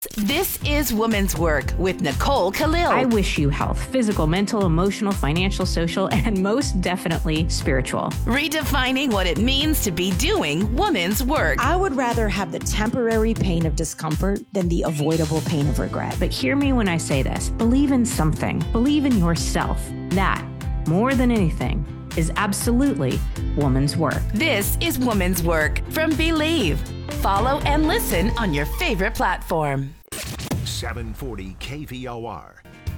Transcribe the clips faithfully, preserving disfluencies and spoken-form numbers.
This is Woman's Work with Nicole Khalil. I wish you health, physical, mental, emotional, financial, social, and most definitely spiritual. Redefining what it means to be doing woman's work. I would rather have the temporary pain of discomfort than the avoidable pain of regret. But hear me when I say this. Believe in something. Believe in yourself. That, more than anything, is absolutely woman's work. This is Woman's Work from Believe. Follow and listen on your favorite platform. seven forty K V O R.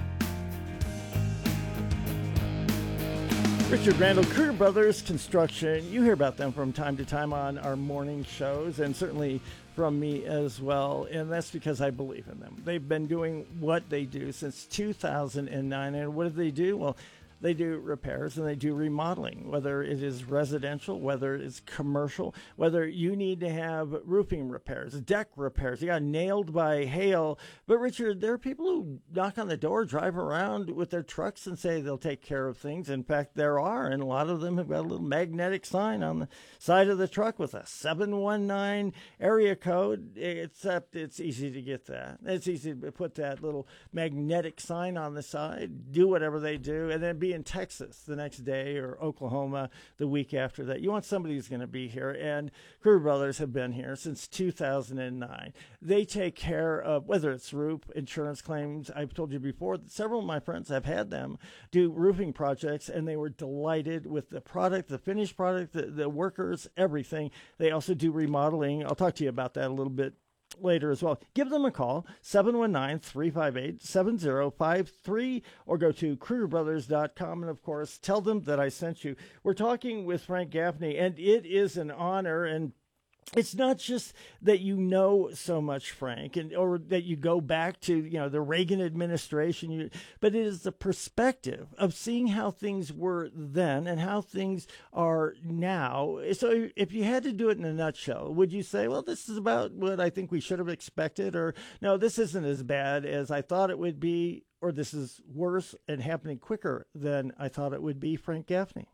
Richard Randall, Kruger Brothers Construction. You hear about them from time to time on our morning shows, and certainly from me as well. And that's because I believe in them. They've been doing what they do since two thousand nine. And what do they do? Well, they do repairs and they do remodeling, whether it is residential, whether it's commercial, whether you need to have roofing repairs, deck repairs. You got nailed by hail. But, Richard, there are people who knock on the door, drive around with their trucks and say they'll take care of things. In fact, there are, and a lot of them have got a little magnetic sign on the side of the truck with a seven one nine area code, except it's easy to get that. It's easy to put that little magnetic sign on the side, do whatever they do, and then be in Texas the next day or Oklahoma the week after that. You want somebody who's going to be here, and Kruger Brothers have been here since two thousand nine. They take care of, whether it's roof, insurance claims. I've told you before that several of my friends have had them do roofing projects, and they were delighted with the product, the finished product, the, the workers, everything. They also do remodeling. I'll talk to you about that a little bit later as well. Give them a call, seven one nine, three five eight, seven zero five three, or go to Kruger Brothers dot com, and of course tell them that I sent you. We're talking with Frank Gaffney, and it is an honor. And it's not just that you know so much, Frank, and or that you go back to, you know, the Reagan administration, you, but it is the perspective of seeing how things were then and how things are now. So if you had to do it in a nutshell, would you say, well, this is about what I think we should have expected, or no, this isn't as bad as I thought it would be, or this is worse and happening quicker than I thought it would be, Frank Gaffney?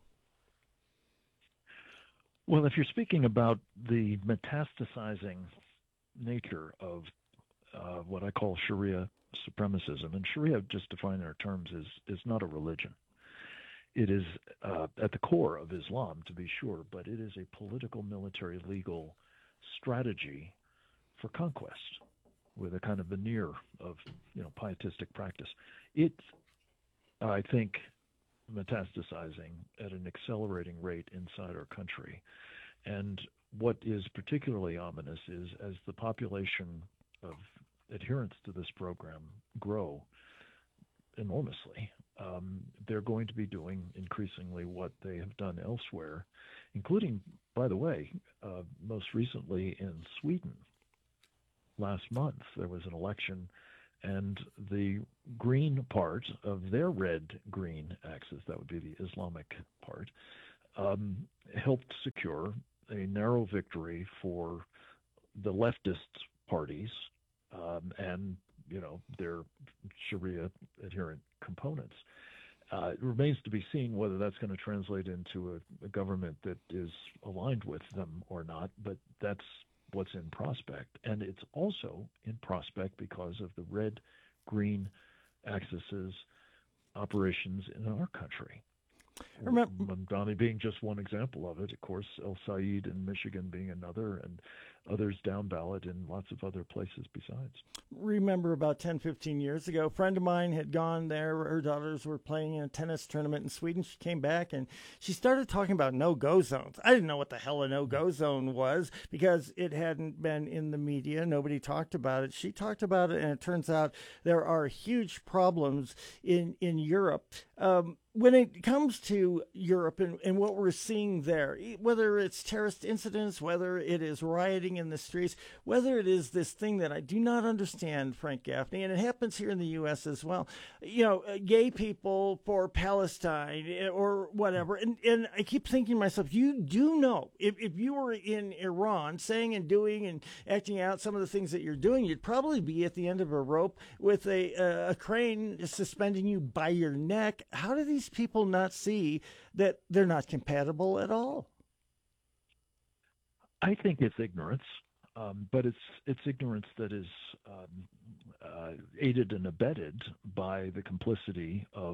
Well, if you're speaking about the metastasizing nature of uh, what I call Sharia supremacism, and Sharia, just defined in our terms, is is not a religion. It is uh, at the core of Islam, to be sure, but it is a political, military, legal strategy for conquest with a kind of veneer of, you know, pietistic practice. It's, I think, metastasizing at an accelerating rate inside our country. And what is particularly ominous is as the population of adherents to this program grow enormously, um, they're going to be doing increasingly what they have done elsewhere, including, by the way, uh, most recently in Sweden. Last month, there was an election, and the green part of their red-green axis, that would be the Islamic part, um, helped secure a narrow victory for the leftist parties um, and, you know, their Sharia adherent components. Uh, it remains to be seen whether that's going to translate into a, a government that is aligned with them or not, but that's what's in prospect. And it's also in prospect because of the red-green axis operations in our country. Remember, Mamdani being just one example of it, of course, El Said in Michigan being another, and others down ballot in lots of other places besides. Remember about ten, fifteen years ago, a friend of mine had gone there. Her daughters were playing in a tennis tournament in Sweden. She came back and she started talking about no-go zones. I didn't know what the hell a no-go zone was because it hadn't been in the media. Nobody talked about it. She talked about it, and it turns out there are huge problems in, in Europe. Um, when it comes to Europe and, and what we're seeing there, whether it's terrorist incidents, whether it is rioting in the streets, whether it is this thing that I do not understand, Frank Gaffney, and it happens here in the U S as well, you know, gay people for Palestine or whatever. And, and I keep thinking to myself, you do know, if, if you were in Iran saying and doing and acting out some of the things that you're doing, you'd probably be at the end of a rope with a, a, a crane suspending you by your neck. How do these people not see that they're not compatible at all? I think it's ignorance. Um, but it's it's ignorance that is um, uh, aided and abetted by the complicity of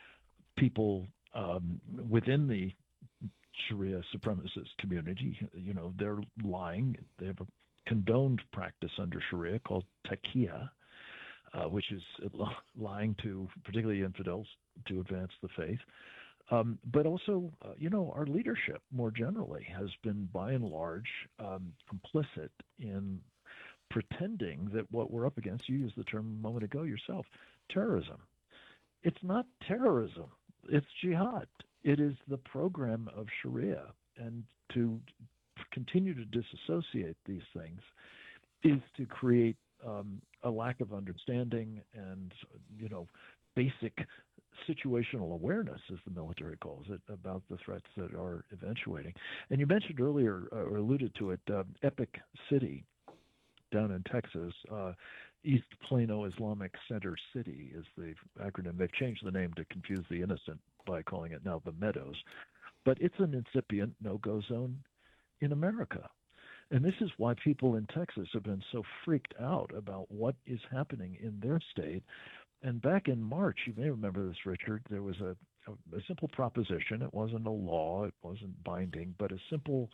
people um, within the Sharia supremacist community. You know, they're lying. They have a condoned practice under Sharia called taqiyya, uh, which is lying to particularly infidels to advance the faith. Um, but also, uh, you know, our leadership more generally has been by and large um, complicit in pretending that what we're up against, you used the term a moment ago yourself, terrorism. It's not terrorism. It's jihad. It is the program of Sharia. And to continue to disassociate these things is to create um, a lack of understanding and, you know, basic situational awareness, as the military calls it, about the threats that are eventuating. And you mentioned earlier, uh, or alluded to it, uh, Epic City down in Texas, uh, East Plano Islamic Center City is the acronym. They've changed the name to confuse the innocent by calling it now the Meadows. But it's an incipient no-go zone in America. And this is why people in Texas have been so freaked out about what is happening in their state. And back in March, you may remember this, Richard, there was a, a, a simple proposition. It wasn't a law. It wasn't binding, but a simple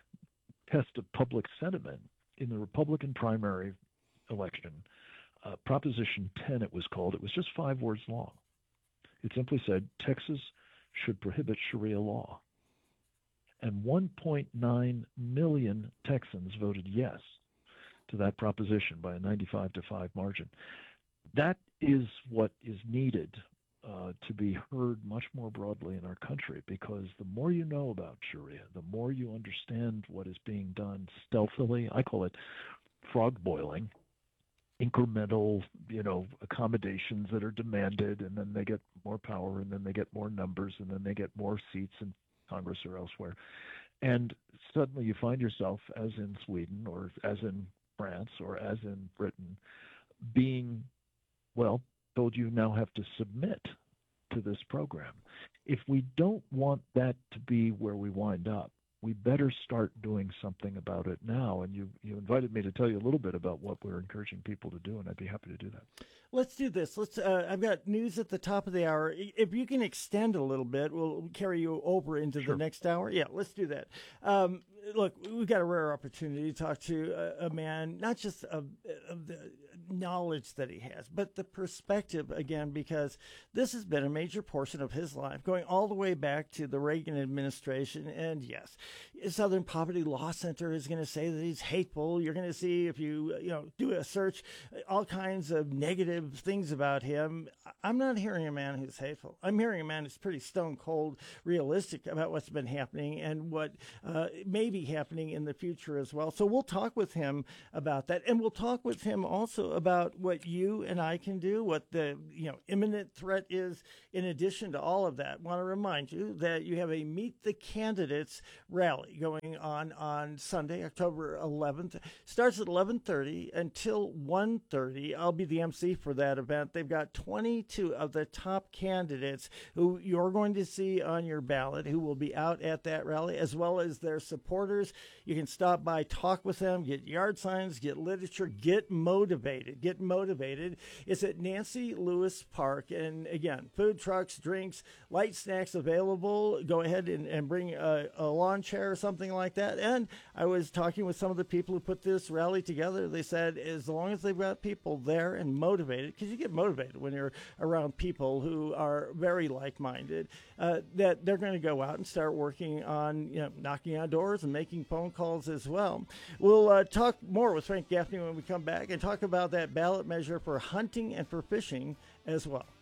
test of public sentiment in the Republican primary election. Uh, Proposition ten, it was called. It was just five words long. It simply said, Texas should prohibit Sharia law. And one point nine million Texans voted yes to that proposition by a ninety-five to five margin. That is what is needed uh, to be heard much more broadly in our country, because the more you know about Sharia, the more you understand what is being done stealthily. I call it frog boiling, incremental, you know, accommodations that are demanded, and then they get more power, and then they get more numbers, and then they get more seats in Congress or elsewhere. And suddenly you find yourself, as in Sweden or as in France or as in Britain, being well, told you now have to submit to this program. If we don't want that to be where we wind up, we better start doing something about it now. And you, you invited me to tell you a little bit about what we're encouraging people to do, and I'd be happy to do that. Let's do this. Let's. Uh, I've got news at the top of the hour. If you can extend a little bit, we'll carry you over into Sure. the next hour. Yeah, let's do that. Um, look, we've got a rare opportunity to talk to a, a man, not just of, of the knowledge that he has, but the perspective, again, because this has been a major portion of his life, going all the way back to the Reagan administration. And yes, Southern Poverty Law Center is going to say that he's hateful. You're going to see, if you, you know, do a search, all kinds of negative things about him. I'm not hearing a man who's hateful. I'm hearing a man who's pretty stone cold realistic about what's been happening and what uh, may be happening in the future as well. So we'll talk with him about that, and we'll talk with him also about what you and I can do, what the you know imminent threat is. In addition to all of that, I want to remind you that you have a Meet the Candidates rally going on on Sunday, October eleventh. Starts at eleven thirty until one thirty. I'll be the M C for that event. They've got twenty-two of the top candidates who you're going to see on your ballot who will be out at that rally, as well as their supporters. You can stop by, talk with them, get yard signs, get literature, get motivated, get motivated. It's at Nancy Lewis Park. And again, food trucks, drinks, light snacks available. Go ahead and, and bring a, a lawn chair or something like that. And I was talking with some of the people who put this rally together. They said as long as they've got people there and motivated, because you get motivated when you're around people who are very like-minded, uh, that they're going to go out and start working on, you know, knocking on doors and making phone calls as well. We'll uh, talk more with Frank Gaffney when we come back and talk about that ballot measure for hunting and for fishing as well.